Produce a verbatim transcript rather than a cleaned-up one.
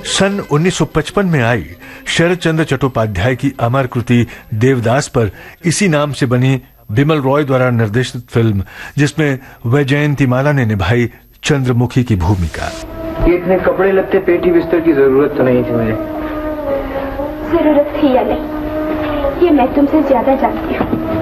सन उन्नीस सौ पचपन में आई शरद चंद्र चट्टोपाध्याय की अमर कृति देवदास पर इसी नाम से बनी बिमल रॉय द्वारा निर्देशित फिल्म, जिसमें वैजयंतीमाला ने निभाई चंद्रमुखी की भूमिका। ये इतने कपड़े लगते पेटी बिस्तर की जरूरत तो नहीं थी मुझे। जरूरत थी या नहीं, ये मैं तुमसे ज्यादा जानती हूँ।